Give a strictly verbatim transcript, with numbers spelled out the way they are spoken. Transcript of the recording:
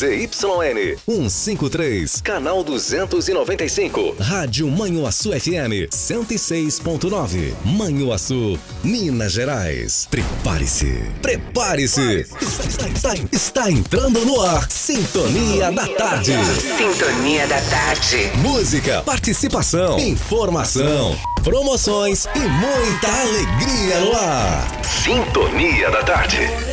Z Y N cento e cinquenta e três, canal duzentos e noventa e cinco. Rádio Manhuaçu F M cento e seis ponto nove. Manhuaçu, Minas Gerais. Prepare-se, prepare-se. Está, está, está entrando no ar. Sintonia da Tarde. Sintonia da Tarde. Música, participação, informação, promoções e muita alegria no ar. Sintonia da Tarde.